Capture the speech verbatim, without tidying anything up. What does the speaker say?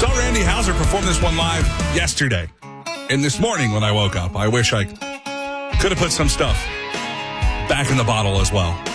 Saw Randy Houser perform this one live yesterday. And this morning when I woke up, I wish I could have put some stuff back in the bottle as well.